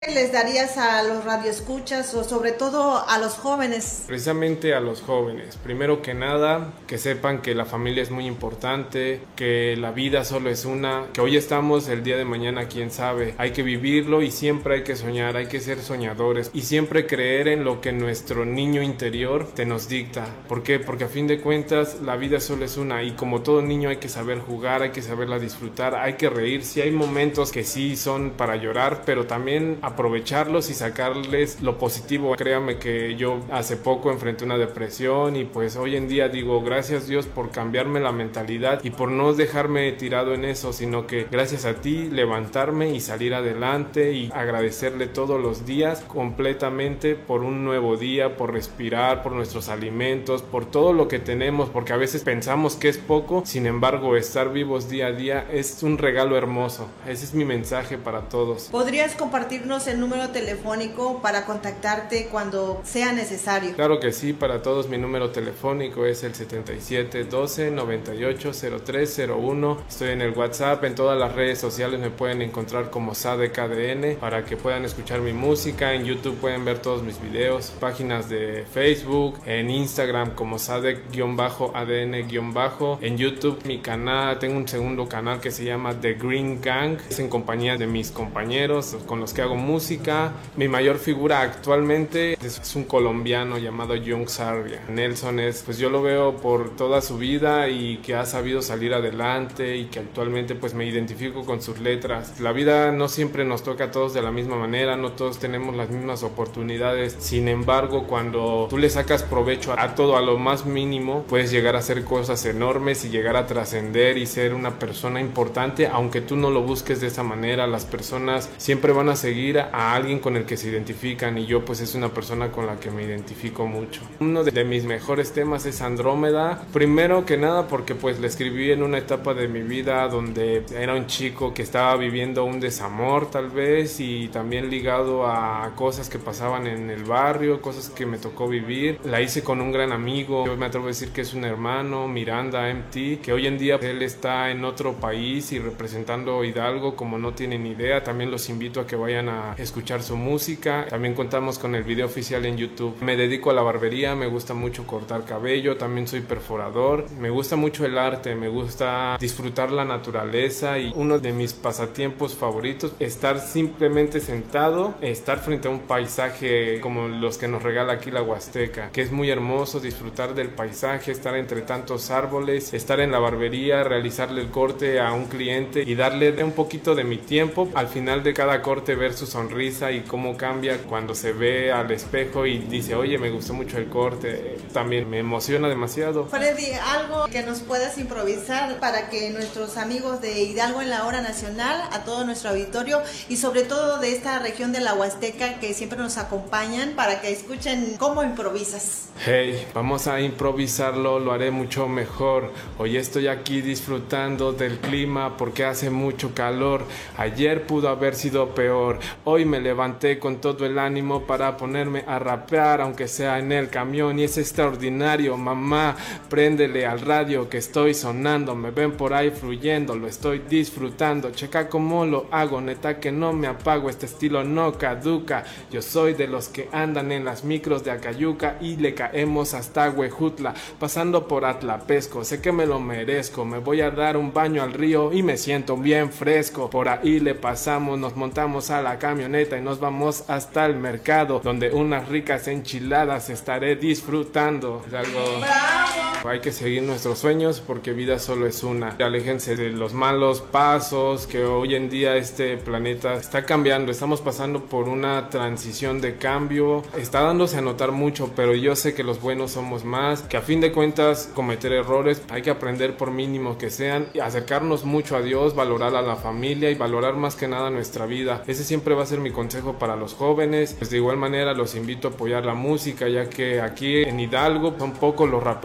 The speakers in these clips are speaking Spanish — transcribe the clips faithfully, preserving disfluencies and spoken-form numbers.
¿Qué les darías a los radioescuchas o sobre todo a los jóvenes? Precisamente a los jóvenes. Primero que nada, que sepan que la familia es muy importante, que la vida solo es una, que hoy estamos, el día de mañana quién sabe. Hay que vivirlo y siempre hay que soñar, hay que ser soñadores y siempre creer en lo que nuestro niño interior te nos dicta. ¿Por qué? Porque a fin de cuentas la vida solo es una y como todo niño hay que saber jugar, hay que saberla disfrutar, hay que reír. Sí hay momentos que sí son para llorar, pero también aprovecharlos y sacarles lo positivo. Créame que yo hace poco enfrenté una depresión y pues hoy en día digo gracias Dios por cambiarme la mentalidad y por no dejarme tirado en eso, sino que gracias a ti levantarme y salir adelante y agradecerle todos los días completamente por un nuevo día, por respirar, por nuestros alimentos, por todo lo que tenemos, porque a veces pensamos que es poco, sin embargo estar vivos día a día es un regalo hermoso. Ese es mi mensaje para todos. ¿Podrías compartirnos el número telefónico para contactarte cuando sea necesario? Claro que sí, para todos mi número telefónico es el setenta y siete doce noventa y ocho cero tres cero uno. Estoy en el WhatsApp, en todas las redes sociales me pueden encontrar como SADEKDN para que puedan escuchar mi música. En YouTube pueden ver todos mis videos, páginas de Facebook, en Instagram como SADEK-A D N-. En YouTube mi canal, tengo un segundo canal que se llama The Green Gang, es en compañía de mis compañeros con los que hago música. Mi mayor figura actualmente es un colombiano llamado Young Sarria. Nelson es, pues yo lo veo por toda su vida y que ha sabido salir adelante y que actualmente pues me identifico con sus letras. La vida no siempre nos toca a todos de la misma manera, no todos tenemos las mismas oportunidades. Sin embargo, cuando tú le sacas provecho a todo, a lo más mínimo, puedes llegar a hacer cosas enormes y llegar a trascender y ser una persona importante, aunque tú no lo busques de esa manera. Las personas siempre van a seguir a alguien con el que se identifican y yo pues es una persona con la que me identifico mucho. Uno de, de mis mejores temas es Andrómeda, primero que nada porque pues le escribí en una etapa de mi vida donde era un chico que estaba viviendo un desamor tal vez y también ligado a cosas que pasaban en el barrio, cosas que me tocó vivir. La hice con un gran amigo, yo me atrevo a decir que es un hermano, Miranda M T, que hoy en día él está en otro país y representando Hidalgo como no tienen idea. También los invito a que vayan a escuchar su música. También contamos con el video oficial en YouTube. Me dedico a la barbería, me gusta mucho cortar cabello, también soy perforador, me gusta mucho el arte, me gusta disfrutar la naturaleza y uno de mis pasatiempos favoritos, estar simplemente sentado, estar frente a un paisaje como los que nos regala aquí la Huasteca, que es muy hermoso, disfrutar del paisaje, estar entre tantos árboles, estar en la barbería, realizarle el corte a un cliente y darle un poquito de mi tiempo. Al final de cada corte ver su sonrisa y cómo cambia cuando se ve al espejo y dice, oye, me gustó mucho el corte, también me emociona demasiado. Freddy, algo que nos puedas improvisar para que nuestros amigos de Hidalgo en la Hora Nacional, a todo nuestro auditorio y sobre todo de esta región de la Huasteca que siempre nos acompañan, para que escuchen cómo improvisas. Hey, vamos a improvisarlo, lo haré mucho mejor. Hoy estoy aquí disfrutando del clima porque hace mucho calor. Ayer pudo haber sido peor. Hoy me levanté con todo el ánimo para ponerme a rapear, aunque sea en el camión, y es extraordinario. Mamá, préndele al radio que estoy sonando. Me ven por ahí fluyendo, lo estoy disfrutando. Checa cómo lo hago, neta que no me apago. Este estilo no caduca. Yo soy de los que andan en las micros de Acayuca y le caemos hasta Huejutla, pasando por Atlapesco. Sé que me lo merezco. Me voy a dar un baño al río y me siento bien fresco. Por ahí le pasamos, nos montamos a la camioneta y nos vamos hasta el mercado, donde unas ricas enchiladas estaré disfrutando. Es algo... ¡Bravo! Hay que seguir nuestros sueños porque vida solo es una. Aléjense de los malos pasos, que hoy en día este planeta está cambiando. Estamos pasando por una transición de cambio. Está dándose a notar mucho, pero yo sé que los buenos somos más, que a fin de cuentas cometer errores hay que aprender por mínimo que sean, y acercarnos mucho a Dios, valorar a la familia y valorar más que nada nuestra vida. Ese siempre va a ser mi consejo para los jóvenes. Pues de igual manera los invito a apoyar la música, ya que aquí en Hidalgo son pocos los raperos que han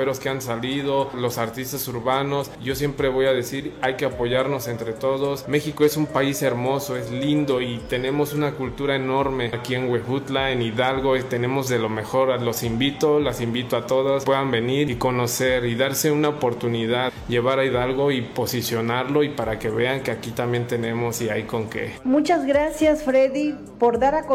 salido, los artistas urbanos. Yo siempre voy a decir, hay que apoyarnos entre todos. México es un país hermoso, es lindo y tenemos una cultura enorme. Aquí en Huejutla, en Hidalgo, tenemos de lo mejor. Los invito, las invito a todos, puedan venir y conocer y darse una oportunidad, llevar a Hidalgo y posicionarlo, y para que vean que aquí también tenemos y hay con qué. Muchas gracias, Freddy, por dar a